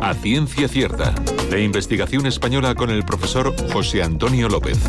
A Ciencia Cierta, de investigación española con el profesor José Antonio López.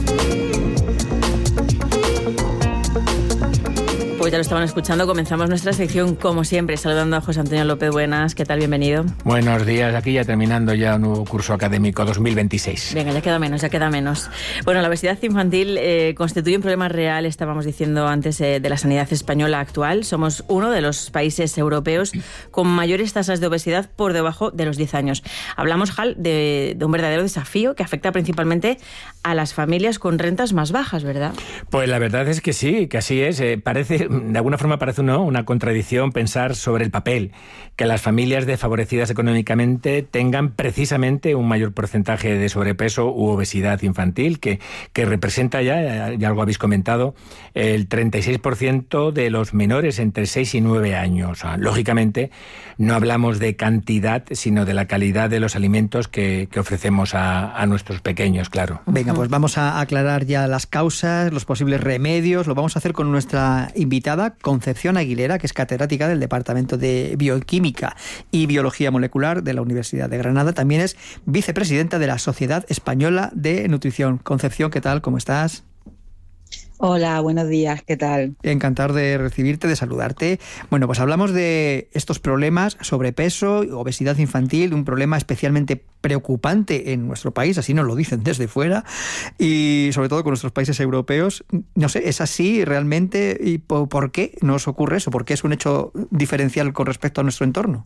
Pues ya lo estaban escuchando, comenzamos nuestra sección como siempre, saludando a José Antonio López. Buenas, ¿qué tal? Bienvenido. Buenos días, aquí ya terminando ya un nuevo curso académico 2026. Venga, ya queda menos. Bueno, la obesidad infantil constituye un problema real, estábamos diciendo antes, de la sanidad española actual. Somos uno de los países europeos con mayores tasas de obesidad por debajo de los 10 años. Hablamos, Jal, de un verdadero desafío que afecta principalmente a las familias con rentas más bajas, ¿verdad? Pues la verdad es que sí, que así es. De alguna forma parece una contradicción pensar sobre el papel que las familias desfavorecidas económicamente tengan precisamente un mayor porcentaje de sobrepeso u obesidad infantil, que representa ya algo habéis comentado, el 36% de los menores entre 6 y 9 años. Lógicamente, no hablamos de cantidad, sino de la calidad de los alimentos que ofrecemos a nuestros pequeños, claro. Venga, pues vamos a aclarar ya las causas, los posibles remedios. Lo vamos a hacer con nuestra invitada, Concepción Aguilera, que es catedrática del Departamento de Bioquímica y Biología Molecular de la Universidad de Granada. También es vicepresidenta de la Sociedad Española de Nutrición. Concepción, ¿qué tal? ¿Cómo estás? Hola, buenos días, ¿qué tal? Encantado de recibirte, de saludarte. Bueno, pues hablamos de estos problemas, sobrepeso, obesidad infantil, un problema especialmente preocupante en nuestro país, así nos lo dicen desde fuera, y sobre todo con nuestros países europeos. No sé, ¿es así realmente? ¿Y por qué nos ocurre eso? ¿Por qué es un hecho diferencial con respecto a nuestro entorno?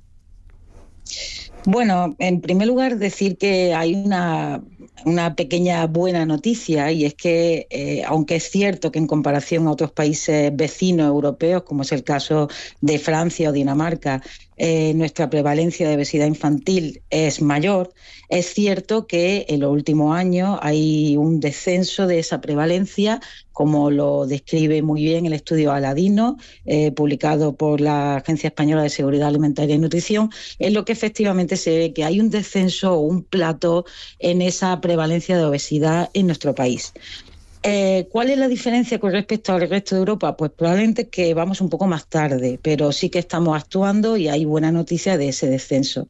Bueno, en primer lugar decir que hay una pequeña buena noticia, y es que aunque es cierto que en comparación a otros países vecinos europeos, como es el caso de Francia o Dinamarca, nuestra prevalencia de obesidad infantil es mayor, es cierto que en los últimos años hay un descenso de esa prevalencia, como lo describe muy bien el estudio Aladino, publicado por la Agencia Española de Seguridad Alimentaria y Nutrición, en lo que efectivamente se ve que hay un descenso o un plató en esa prevalencia de obesidad en nuestro país. ¿Cuál es la diferencia con respecto al resto de Europa? Pues probablemente que vamos un poco más tarde, pero sí que estamos actuando y hay buena noticia de ese descenso.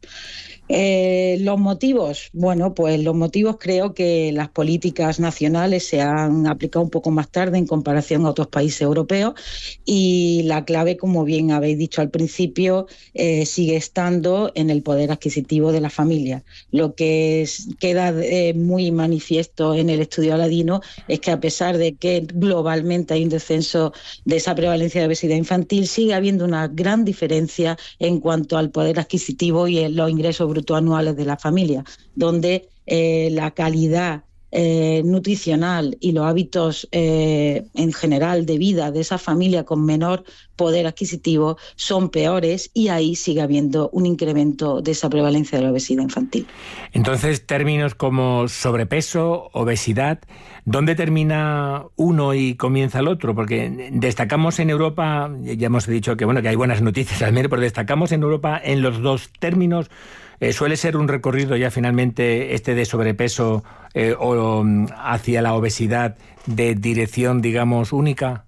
Los motivos, bueno, pues los motivos, creo que las políticas nacionales se han aplicado un poco más tarde en comparación a otros países europeos, y la clave, como bien habéis dicho al principio, sigue estando en el poder adquisitivo de la familia. Lo que queda muy manifiesto en el estudio Aladino es que, a pesar de que globalmente hay un descenso de esa prevalencia de obesidad infantil, sigue habiendo una gran diferencia en cuanto al poder adquisitivo y en los ingresos brutos anuales de la familia, donde la calidad nutricional y los hábitos en general de vida de esa familia con menor poder adquisitivo son peores, y ahí sigue habiendo un incremento de esa prevalencia de la obesidad infantil. Entonces, términos como sobrepeso, obesidad, ¿dónde termina uno y comienza el otro? Porque destacamos en Europa, ya hemos dicho que hay buenas noticias al menos, pero destacamos en Europa en los dos términos. ¿Suele ser un recorrido ya finalmente este de sobrepeso o hacia la obesidad de dirección, digamos, única?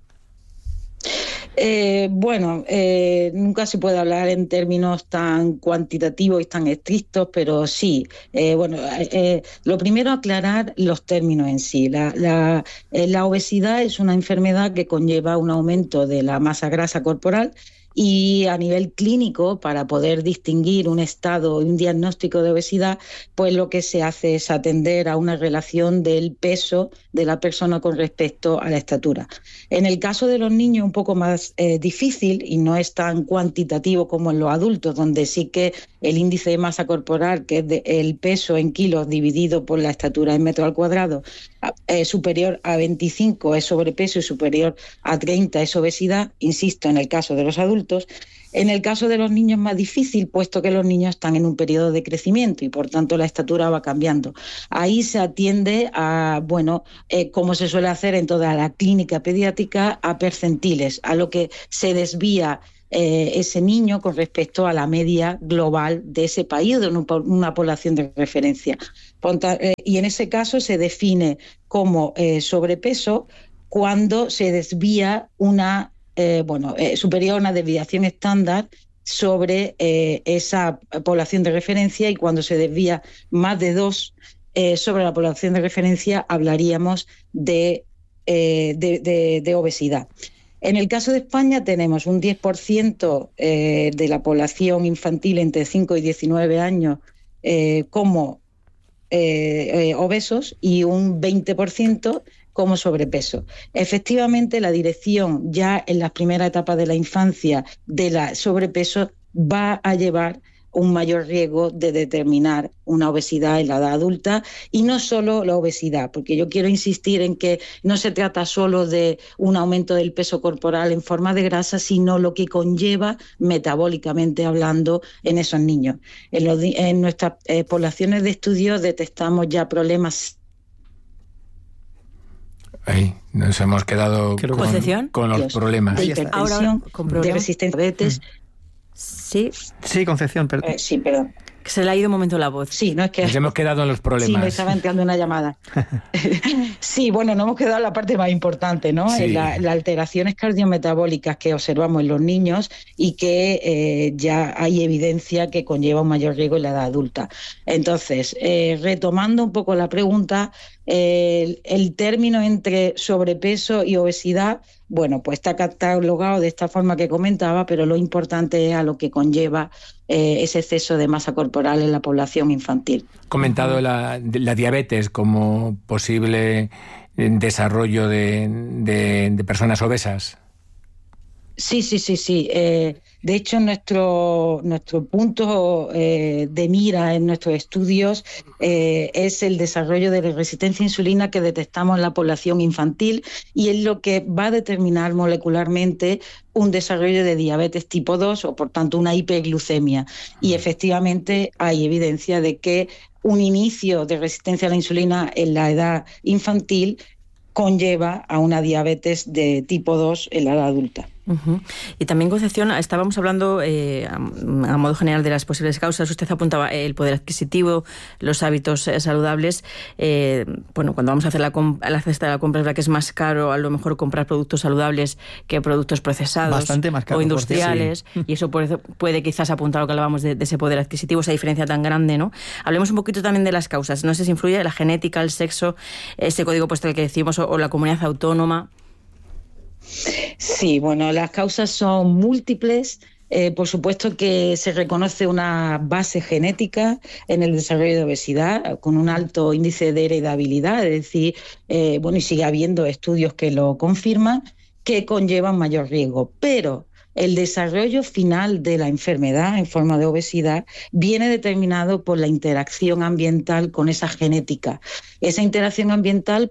Nunca se puede hablar en términos tan cuantitativos y tan estrictos, pero sí. Lo primero, aclarar los términos en sí. La obesidad es una enfermedad que conlleva un aumento de la masa grasa corporal, y a nivel clínico, para poder distinguir un estado y un diagnóstico de obesidad, pues lo que se hace es atender a una relación del peso de la persona con respecto a la estatura. En el caso de los niños un poco más difícil, y no es tan cuantitativo como en los adultos, donde sí que el índice de masa corporal, que es el peso en kilos dividido por la estatura en metros al cuadrado, superior a 25 es sobrepeso y superior a 30 es obesidad, insisto, en el caso de los adultos. En el caso de los niños es más difícil, puesto que los niños están en un periodo de crecimiento y por tanto la estatura va cambiando. Ahí se atiende a, como se suele hacer en toda la clínica pediátrica, a percentiles, a lo que se desvía ese niño con respecto a la media global de ese país o de una población de referencia. Y en ese caso se define como sobrepeso cuando se desvía superior a una desviación estándar sobre esa población de referencia, y cuando se desvía más de 2 sobre la población de referencia hablaríamos de obesidad. En el caso de España tenemos un 10% de la población infantil entre 5 y 19 años como obesos y un 20% como sobrepeso. Efectivamente, la dirección ya en las primeras etapas de la infancia de la sobrepeso va a llevar un mayor riesgo de determinar una obesidad en la edad adulta, y no solo la obesidad, porque yo quiero insistir en que no se trata solo de un aumento del peso corporal en forma de grasa, sino lo que conlleva metabólicamente hablando en esos niños. En nuestras poblaciones de estudio detectamos ya problemas. Ahí nos hemos quedado con los problemas. De hipertensión, de resistencia a diabetes. Sí. Sí, Concepción, perdón. Sí, perdón. Que se le ha ido un momento la voz. Sí, no es que... Nos hemos quedado en los problemas. Sí, me estaba entrando una llamada. Sí, bueno, no hemos quedado en la parte más importante, ¿no? Sí. En las alteraciones cardiometabólicas que observamos en los niños y que ya hay evidencia que conlleva un mayor riesgo en la edad adulta. Entonces, retomando un poco la pregunta, el término entre sobrepeso y obesidad, bueno, pues está catalogado de esta forma que comentaba, pero lo importante es a lo que conlleva ese exceso de masa corporal en la población infantil. Comentado la diabetes como posible desarrollo de personas obesas. Sí. De hecho, nuestro punto de mira en nuestros estudios es el desarrollo de la resistencia a insulina que detectamos en la población infantil, y es lo que va a determinar molecularmente un desarrollo de diabetes tipo 2 o, por tanto, una hiperglucemia. Y efectivamente hay evidencia de que un inicio de resistencia a la insulina en la edad infantil conlleva a una diabetes de tipo 2 en la edad adulta. Uh-huh. Y también, Concepción, estábamos hablando a modo general de las posibles causas. Usted apuntaba el poder adquisitivo, los hábitos saludables. Cuando vamos a hacer la cesta de la compra, es verdad que es más caro a lo mejor comprar productos saludables que productos procesados. Bastante más caro, o industriales, sí. Y eso puede quizás apuntar a lo que hablábamos de ese poder adquisitivo, esa diferencia tan grande, ¿no? Hablemos un poquito también de las causas. No sé si influye la genética, el sexo, ese código postal que decimos, o la comunidad autónoma. Sí, bueno, las causas son múltiples. Por supuesto que se reconoce una base genética en el desarrollo de obesidad con un alto índice de heredabilidad, es decir, y sigue habiendo estudios que lo confirman, que conllevan mayor riesgo. Pero el desarrollo final de la enfermedad en forma de obesidad viene determinado por la interacción ambiental con esa genética. Esa interacción ambiental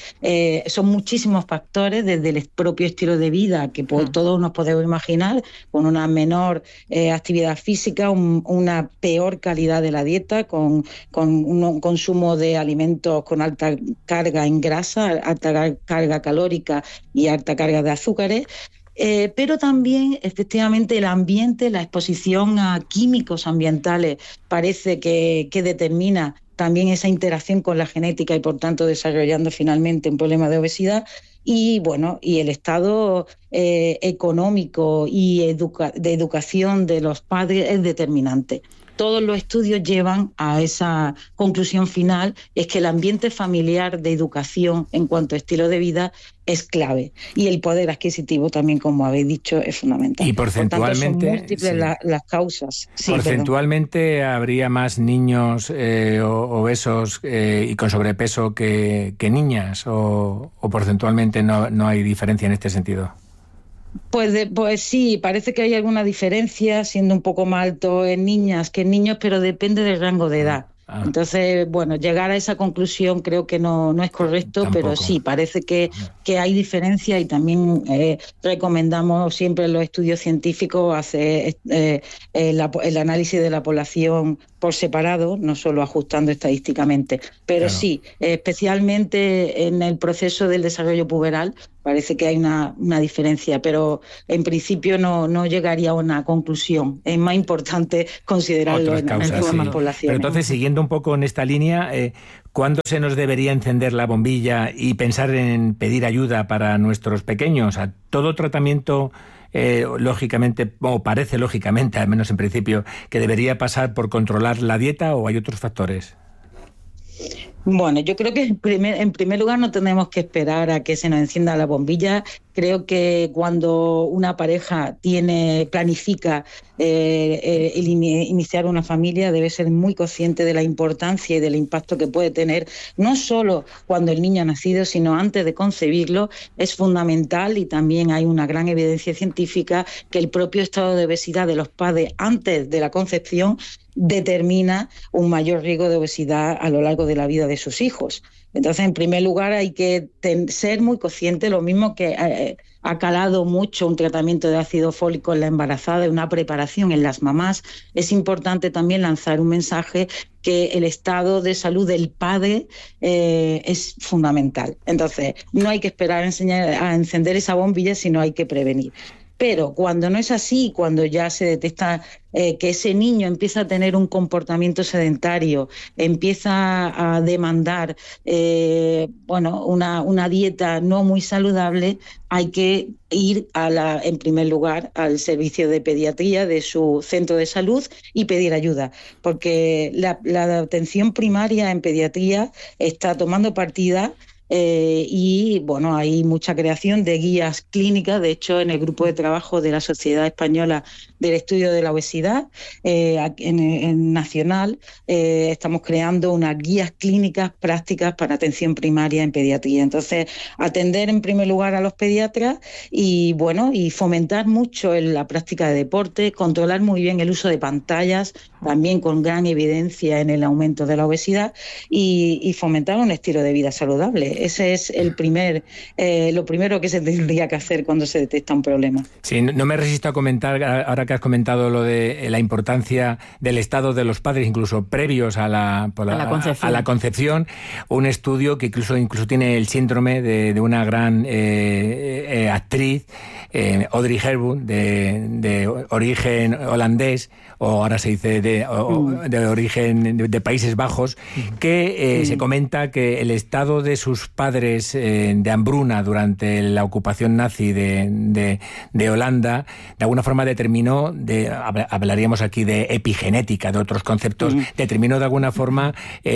son muchísimos factores, desde el propio estilo de vida, que todos nos podemos imaginar, con una menor actividad física, una peor calidad de la dieta, con un consumo de alimentos con alta carga en grasa, alta carga calórica y alta carga de azúcares. Pero también, efectivamente, el ambiente, la exposición a químicos ambientales parece que determina también esa interacción con la genética y, por tanto, desarrollando finalmente un problema de obesidad. Y el estado económico y de educación de los padres es determinante. Todos los estudios llevan a esa conclusión final, es que el ambiente familiar de educación en cuanto a estilo de vida es clave, y el poder adquisitivo también, como habéis dicho, es fundamental. Y porcentualmente, por tanto, son múltiples las causas. Sí, porcentualmente habría más niños obesos y con sobrepeso que niñas, o porcentualmente no hay diferencia en este sentido. Pues sí, parece que hay alguna diferencia, siendo un poco más alto en niñas que en niños, pero depende del rango de edad. Entonces, llegar a esa conclusión creo que no es correcto. Tampoco. Pero sí, parece que hay diferencia, y también recomendamos siempre en los estudios científicos hacer el análisis de la población por separado, no solo ajustando estadísticamente. Pero claro, sí, especialmente en el proceso del desarrollo puberal, parece que hay una diferencia, pero en principio no llegaría a una conclusión. Es más importante considerarlo en todas las poblaciones. Pero entonces, siguiendo un poco en esta línea, ¿cuándo se nos debería encender la bombilla y pensar en pedir ayuda para nuestros pequeños? ¿A todo tratamiento lógicamente, o parece lógicamente, al menos en principio, que debería pasar por controlar la dieta, o hay otros factores? Bueno, yo creo que en primer lugar no tenemos que esperar a que se nos encienda la bombilla. Creo que cuando una pareja planifica iniciar una familia, debe ser muy consciente de la importancia y del impacto que puede tener, no solo cuando el niño ha nacido, sino antes de concebirlo. Es fundamental, y también hay una gran evidencia científica, que el propio estado de obesidad de los padres antes de la concepción determina un mayor riesgo de obesidad a lo largo de la vida de sus hijos. Entonces, en primer lugar, hay que ser muy consciente, lo mismo que ha calado mucho un tratamiento de ácido fólico en la embarazada y una preparación en las mamás. Es importante también lanzar un mensaje que el estado de salud del padre es fundamental. Entonces, no hay que esperar a encender esa bombilla, sino hay que prevenir. Pero cuando no es así, cuando ya se detecta que ese niño empieza a tener un comportamiento sedentario, empieza a demandar una dieta no muy saludable, hay que ir en primer lugar al servicio de pediatría de su centro de salud y pedir ayuda, porque la atención primaria en pediatría está tomando partida. Y bueno, hay mucha creación de guías clínicas. De hecho, en el grupo de trabajo de la Sociedad Española del Estudio de la Obesidad en nacional, estamos creando unas guías clínicas prácticas para atención primaria en pediatría. Entonces, atender en primer lugar a los pediatras y fomentar mucho la práctica de deporte, controlar muy bien el uso de pantallas, también con gran evidencia en el aumento de la obesidad, y fomentar un estilo de vida saludable. Ese es lo primero que se tendría que hacer cuando se detecta un problema. Sí, no me resisto a comentar, ahora que has comentado lo de la importancia del estado de los padres, incluso previos a la concepción, un estudio que incluso tiene el síndrome de una gran actriz, Audrey Hepburn, de origen holandés, o ahora se dice de origen de Países Bajos, que se comenta que el estado de sus padres de hambruna durante la ocupación nazi de Holanda, de alguna forma determinó, hablaríamos aquí de epigenética, de otros conceptos, determinó de alguna forma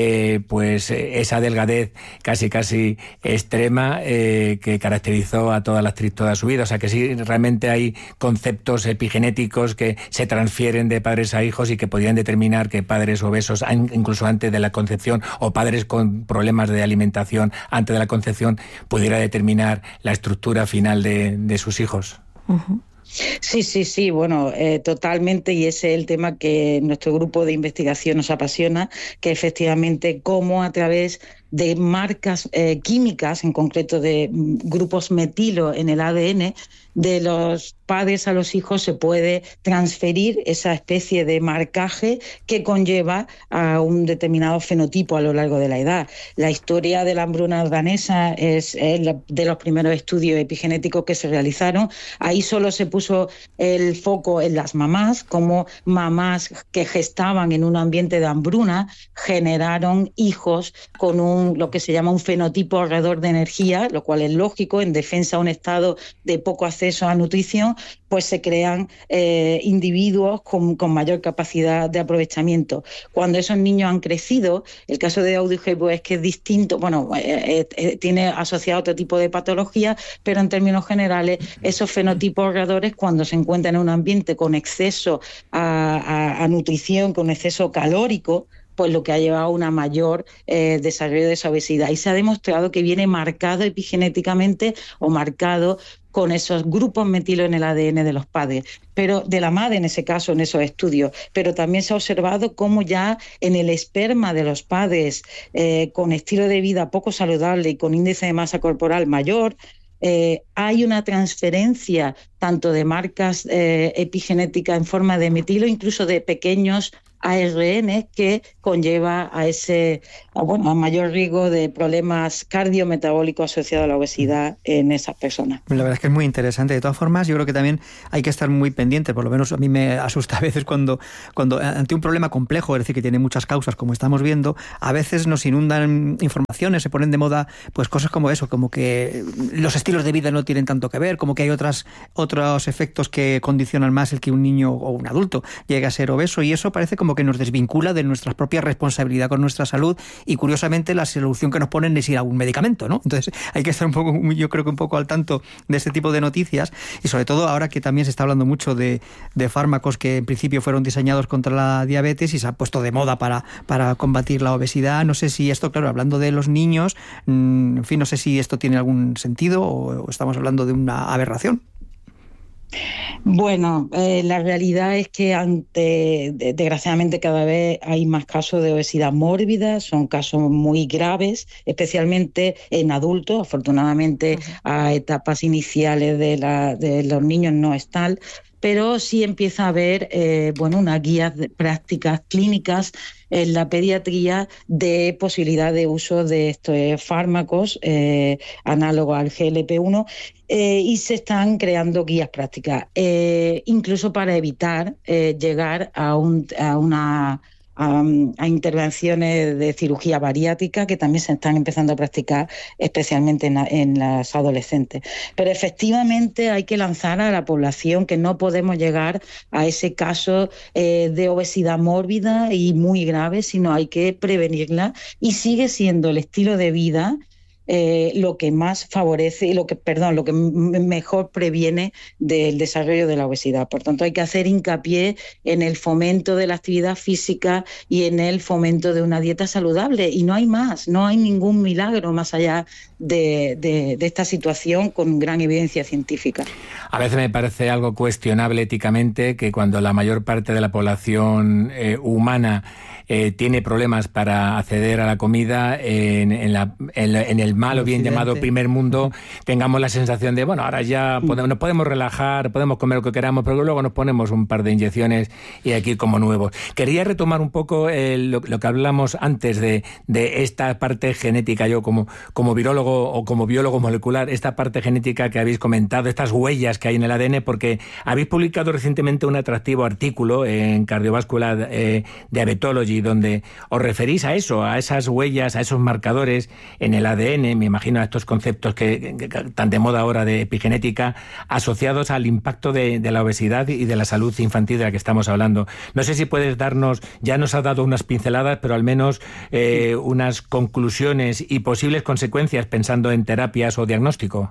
esa delgadez casi extrema que caracterizó a toda la actriz toda su vida. O sea que sí, realmente hay conceptos epigenéticos que se transfieren de padres a hijos y que podrían determinar que padres obesos, incluso antes de la concepción, o padres con problemas de alimentación antes de la concepción, pudiera determinar la estructura final de sus hijos. Uh-huh. Sí, totalmente, y ese es el tema que nuestro grupo de investigación nos apasiona, que efectivamente cómo a través de marcas químicas, en concreto de grupos metilo en el ADN, de los padres a los hijos se puede transferir esa especie de marcaje que conlleva a un determinado fenotipo a lo largo de la edad. La historia de la hambruna danesa es de los primeros estudios epigenéticos que se realizaron. Ahí solo se puso el foco en las mamás, como mamás que gestaban en un ambiente de hambruna generaron hijos con lo que se llama un fenotipo alrededor de energía, lo cual es lógico. En defensa a un estado de poco acceso a nutrición, pues se crean individuos con mayor capacidad de aprovechamiento. Cuando esos niños han crecido, el caso de Audrey Hepburn es que es distinto, tiene asociado otro tipo de patología, pero en términos generales, esos fenotipos ahorradores, cuando se encuentran en un ambiente con exceso a nutrición, con exceso calórico, pues lo que ha llevado a una mayor desarrollo de esa obesidad. Y se ha demostrado que viene marcado epigenéticamente o marcado con esos grupos metilo en el ADN de los padres, pero de la madre en ese caso, en esos estudios. Pero también se ha observado cómo ya en el esperma de los padres con estilo de vida poco saludable y con índice de masa corporal mayor, hay una transferencia tanto de marcas epigenéticas en forma de metilo, incluso de pequeños ARN que conlleva a mayor riesgo de problemas cardiometabólicos asociados a la obesidad en esas personas. La verdad es que es muy interesante. De todas formas, yo creo que también hay que estar muy pendientes, por lo menos a mí me asusta a veces cuando ante un problema complejo, es decir, que tiene muchas causas, como estamos viendo, a veces nos inundan informaciones, se ponen de moda pues cosas como eso, como que los estilos de vida no tienen tanto que ver, como que hay otros efectos que condicionan más el que un niño o un adulto llegue a ser obeso, y eso parece como que nos desvincula de nuestra propia responsabilidad con nuestra salud, y curiosamente la solución que nos ponen es ir a un medicamento, ¿no? Entonces hay que estar un poco, yo creo que un poco al tanto de este tipo de noticias, y sobre todo ahora que también se está hablando mucho de fármacos que en principio fueron diseñados contra la diabetes y se han puesto de moda para combatir la obesidad. No sé si esto, claro, hablando de los niños, en fin, no sé si esto tiene algún sentido o estamos hablando de una aberración. Bueno, la realidad es que desgraciadamente cada vez hay más casos de obesidad mórbida, son casos muy graves, especialmente en adultos. Afortunadamente a etapas iniciales de los niños no es tal, pero sí empieza a haber unas guías de prácticas clínicas en la pediatría de posibilidad de uso de estos fármacos análogos al GLP-1, y se están creando guías prácticas, incluso para evitar llegar a intervenciones de cirugía bariátrica que también se están empezando a practicar, especialmente en las adolescentes. Pero efectivamente hay que lanzar a la población que no podemos llegar a ese caso de obesidad mórbida y muy grave, sino hay que prevenirla, y sigue siendo el estilo de vida lo que más favorece y lo que mejor previene del desarrollo de la obesidad. Por tanto, hay que hacer hincapié en el fomento de la actividad física y en el fomento de una dieta saludable, y no hay más, no hay ningún milagro más allá de esta situación con gran evidencia científica. A veces me parece algo cuestionable éticamente que cuando la mayor parte de la población humana tiene problemas para acceder a la comida en el mal o bien llamado primer mundo, tengamos la sensación de, bueno, ahora ya nos podemos relajar, podemos comer lo que queramos, pero luego nos ponemos un par de inyecciones y aquí como nuevos. Quería retomar un poco lo que hablamos antes de esta parte genética. Yo como virólogo o como biólogo molecular, esta parte genética que habéis comentado, estas huellas que hay en el ADN, porque habéis publicado recientemente un atractivo artículo en Cardiovascular Diabetology, donde os referís a eso, a esas huellas, a esos marcadores en el ADN, me imagino a estos conceptos que tan de moda ahora de epigenética, asociados al impacto de la obesidad y de la salud infantil de la que estamos hablando. No sé si puedes darnos, ya nos has dado unas pinceladas, pero al menos unas conclusiones y posibles consecuencias pensando en terapias o diagnóstico.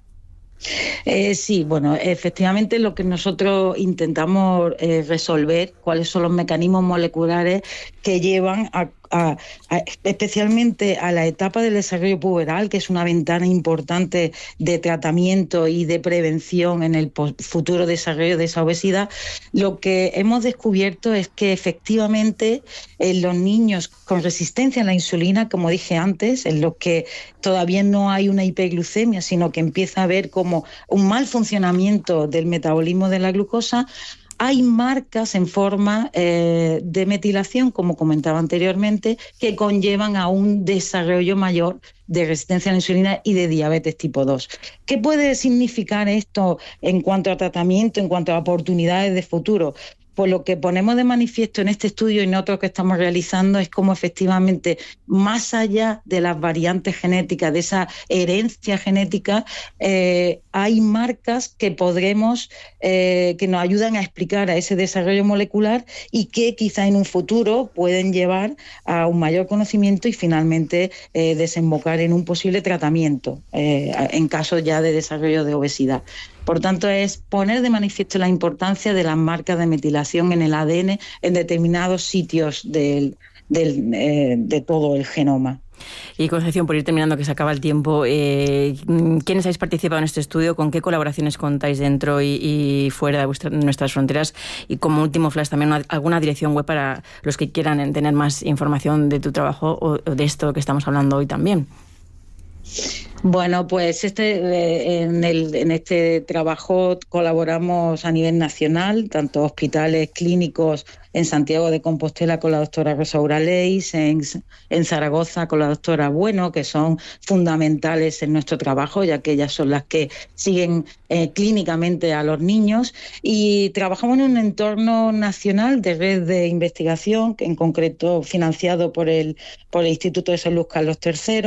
Sí, bueno, efectivamente lo que nosotros intentamos resolver, cuáles son los mecanismos moleculares que llevan especialmente a la etapa del desarrollo puberal, que es una ventana importante de tratamiento y de prevención en el futuro desarrollo de esa obesidad. Lo que hemos descubierto es que efectivamente en los niños con resistencia a la insulina, como dije antes, en los que todavía no hay una hiperglucemia, sino que empieza a haber como un mal funcionamiento del metabolismo de la glucosa, hay marcas en forma de metilación, como comentaba anteriormente, que conllevan a un desarrollo mayor de resistencia a la insulina y de diabetes tipo 2. ¿Qué puede significar esto en cuanto a tratamiento, en cuanto a oportunidades de futuro? Pues lo que ponemos de manifiesto en este estudio y en otros que estamos realizando es cómo efectivamente, más allá de las variantes genéticas, de esa herencia genética, hay marcas que podremos, que nos ayudan a explicar a ese desarrollo molecular y que quizá en un futuro pueden llevar a un mayor conocimiento y finalmente desembocar en un posible tratamiento en caso ya de desarrollo de obesidad. Por tanto, es poner de manifiesto la importancia de las marcas de metilación en el ADN en determinados sitios de todo el genoma. Y Concepción, por ir terminando, que se acaba el tiempo, ¿quiénes habéis participado en este estudio? ¿Con qué colaboraciones contáis dentro y fuera de nuestras fronteras? Y como último flash, también alguna dirección web para los que quieran tener más información de tu trabajo o de esto que estamos hablando hoy también. Bueno, pues en este trabajo colaboramos a nivel nacional, tanto hospitales clínicos en Santiago de Compostela con la doctora Rosa Uraleis, en Zaragoza con la doctora Bueno, que son fundamentales en nuestro trabajo, ya que ellas son las que siguen clínicamente a los niños, y trabajamos en un entorno nacional de red de investigación, que en concreto financiado por el Instituto de Salud Carlos III,